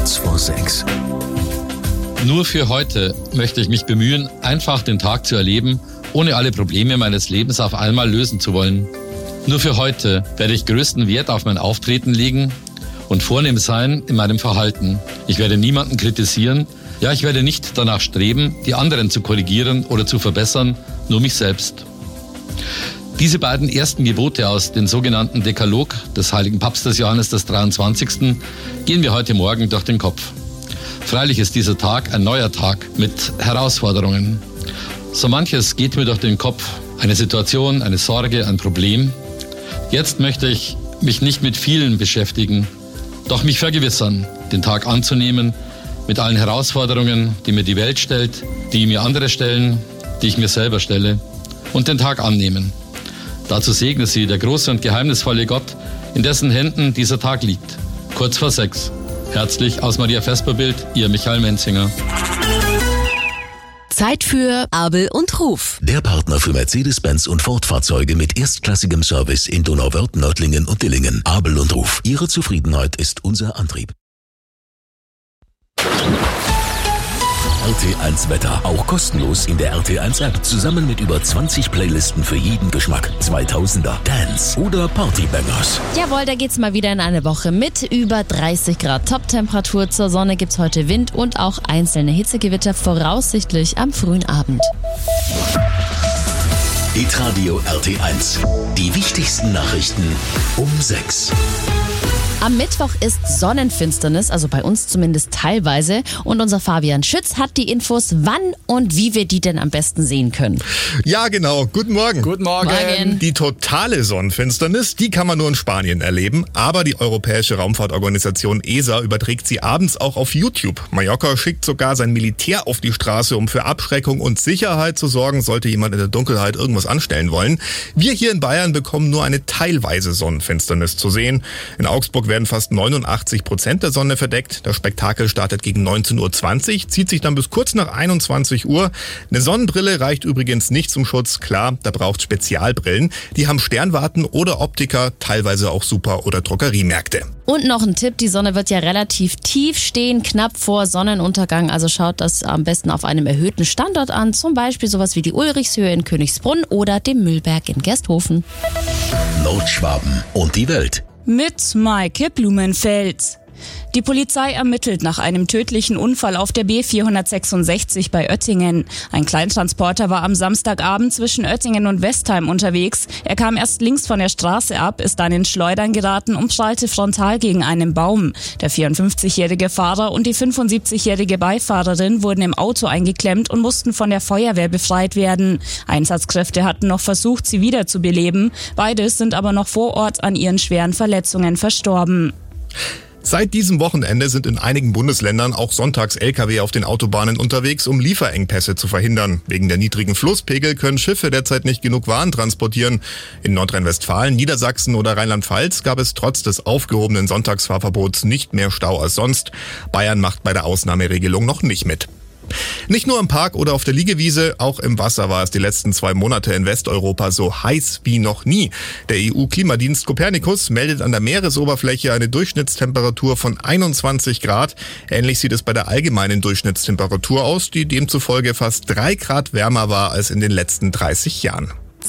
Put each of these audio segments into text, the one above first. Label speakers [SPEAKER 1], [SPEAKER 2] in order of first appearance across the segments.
[SPEAKER 1] Kurz vor 6.
[SPEAKER 2] Nur für heute möchte ich mich bemühen, einfach den Tag zu erleben, ohne alle Probleme meines Lebens auf einmal lösen zu wollen. Nur für heute werde ich größten Wert auf mein Auftreten legen und vornehm sein in meinem Verhalten. Ich werde niemanden kritisieren. Ja, ich werde nicht danach streben, die anderen zu korrigieren oder zu verbessern, nur mich selbst. Diese beiden ersten Gebote aus dem sogenannten Dekalog des heiligen Papstes Johannes des 23. gehen mir heute Morgen durch den Kopf. Freilich ist dieser Tag ein neuer Tag mit Herausforderungen. So manches geht mir durch den Kopf, eine Situation, eine Sorge, ein Problem. Jetzt möchte ich mich nicht mit vielen beschäftigen, doch mich vergewissern, den Tag anzunehmen, mit allen Herausforderungen, die mir die Welt stellt, die mir andere stellen, die ich mir selber stelle, und den Tag annehmen. Dazu segne Sie der große und geheimnisvolle Gott, in dessen Händen dieser Tag liegt. Kurz vor 6. Herzlich aus Maria Vesperbild, Ihr Michael Menzinger.
[SPEAKER 3] Zeit für Abel und Ruf.
[SPEAKER 1] Der Partner für Mercedes-Benz und Ford-Fahrzeuge mit erstklassigem Service in Donauwörth, Nördlingen und Dillingen. Abel und Ruf. Ihre Zufriedenheit ist unser Antrieb. RT1 Wetter. Auch kostenlos in der RT1 App. Zusammen mit über 20 Playlisten für jeden Geschmack. 2000er, Dance oder Partybangers.
[SPEAKER 3] Jawohl, da geht's mal wieder in eine Woche mit über 30 Grad Top-Temperatur. Zur Sonne gibt's heute Wind und auch einzelne Hitzegewitter, voraussichtlich am frühen Abend.
[SPEAKER 1] Hitradio RT1. Die wichtigsten Nachrichten um 6.
[SPEAKER 3] Am Mittwoch ist Sonnenfinsternis, also bei uns zumindest teilweise. Und unser Fabian Schütz hat die Infos, wann und wie wir die denn am besten sehen können.
[SPEAKER 4] Ja, genau. Guten Morgen.
[SPEAKER 5] Guten Morgen.
[SPEAKER 3] Morgen.
[SPEAKER 4] Die totale Sonnenfinsternis, die kann man nur in Spanien erleben. Aber die Europäische Raumfahrtorganisation ESA überträgt sie abends auch auf YouTube. Mallorca schickt sogar sein Militär auf die Straße, um für Abschreckung und Sicherheit zu sorgen, sollte jemand in der Dunkelheit irgendwas anstellen wollen. Wir hier in Bayern bekommen nur eine teilweise Sonnenfinsternis zu sehen. In Augsburg werden fast 89% der Sonne verdeckt. Das Spektakel startet gegen 19.20 Uhr, zieht sich dann bis kurz nach 21 Uhr. Eine Sonnenbrille reicht übrigens nicht zum Schutz. Klar, da braucht Spezialbrillen. Die haben Sternwarten oder Optiker, teilweise auch Super- oder Drogeriemärkte.
[SPEAKER 3] Und noch ein Tipp, die Sonne wird ja relativ tief stehen, knapp vor Sonnenuntergang. Also schaut das am besten auf einem erhöhten Standort an, zum Beispiel sowas wie die Ulrichshöhe in Königsbrunn oder dem Mühlberg in Gersthofen.
[SPEAKER 1] Nordschwaben und die Welt.
[SPEAKER 6] Mit Maike Blumenfeld. Die Polizei ermittelt nach einem tödlichen Unfall auf der B466 bei Oettingen. Ein Kleintransporter war am Samstagabend zwischen Oettingen und Westheim unterwegs. Er kam erst links von der Straße ab, ist dann ins Schleudern geraten und prallte frontal gegen einen Baum. Der 54-jährige Fahrer und die 75-jährige Beifahrerin wurden im Auto eingeklemmt und mussten von der Feuerwehr befreit werden. Einsatzkräfte hatten noch versucht, sie wiederzubeleben. Beide sind aber noch vor Ort an ihren schweren Verletzungen verstorben.
[SPEAKER 4] Seit diesem Wochenende sind in einigen Bundesländern auch sonntags Lkw auf den Autobahnen unterwegs, um Lieferengpässe zu verhindern. Wegen der niedrigen Flusspegel können Schiffe derzeit nicht genug Waren transportieren. In Nordrhein-Westfalen, Niedersachsen oder Rheinland-Pfalz gab es trotz des aufgehobenen Sonntagsfahrverbots nicht mehr Stau als sonst. Bayern macht bei der Ausnahmeregelung noch nicht mit. Nicht nur im Park oder auf der Liegewiese, auch im Wasser war es die letzten 2 Monate in Westeuropa so heiß wie noch nie. Der EU-Klimadienst Copernicus meldet an der Meeresoberfläche eine Durchschnittstemperatur von 21 Grad. Ähnlich sieht es bei der allgemeinen Durchschnittstemperatur aus, die demzufolge fast 3 Grad wärmer war als in den letzten 30 Jahren.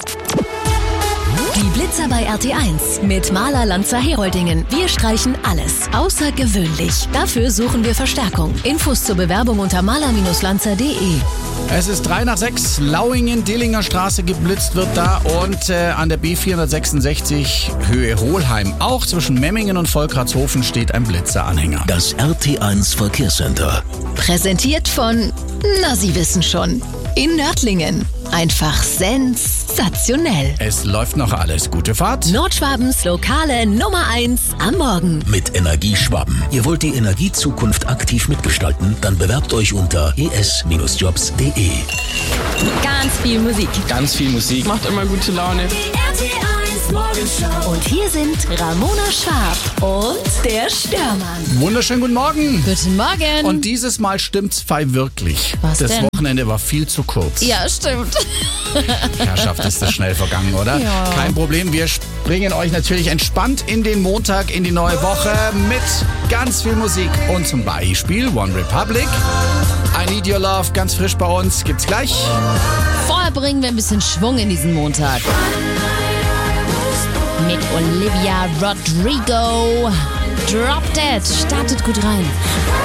[SPEAKER 3] Die Blitzer bei RT1 mit Maler Lanzer Heroldingen. Wir streichen alles außergewöhnlich. Dafür suchen wir Verstärkung. Infos zur Bewerbung unter maler-lanzer.de.
[SPEAKER 5] Es ist 6:03, Lauingen, Dillinger Straße geblitzt wird da und an der B466 Höhe Hohlheim. Auch zwischen Memmingen und Volkratshofen steht ein Blitzeranhänger.
[SPEAKER 1] Das RT1 Verkehrscenter.
[SPEAKER 3] Präsentiert von, na Sie wissen schon, in Nördlingen. Einfach sensationell.
[SPEAKER 5] Es läuft noch alles. Gute Fahrt.
[SPEAKER 3] Nordschwabens lokale Nummer 1 am Morgen.
[SPEAKER 1] Mit Energieschwaben. Ihr wollt die Energiezukunft aktiv mitgestalten? Dann bewerbt euch unter es-jobs.de.
[SPEAKER 3] Ganz viel Musik.
[SPEAKER 7] Ganz viel Musik. Macht immer gute Laune.
[SPEAKER 3] Die RT1
[SPEAKER 7] Und hier sind Ramona Schwarb und der Störmann.
[SPEAKER 5] Wunderschönen guten Morgen.
[SPEAKER 3] Guten Morgen.
[SPEAKER 5] Und dieses Mal stimmt's wirklich.
[SPEAKER 3] Was
[SPEAKER 5] das
[SPEAKER 3] denn?
[SPEAKER 5] Wochenende war viel zu kurz.
[SPEAKER 3] Ja, stimmt.
[SPEAKER 5] Herrschaft, ist das schnell vergangen, oder?
[SPEAKER 3] Ja.
[SPEAKER 5] Kein Problem, wir bringen euch natürlich entspannt in den Montag, in die neue Woche mit ganz viel Musik und zum Beispiel One Republic. I Need Your Love, ganz frisch bei uns, gibt's gleich.
[SPEAKER 3] Vorher bringen wir ein bisschen Schwung in diesen Montag. Mit Olivia Rodrigo. Drop Dead startet gut rein.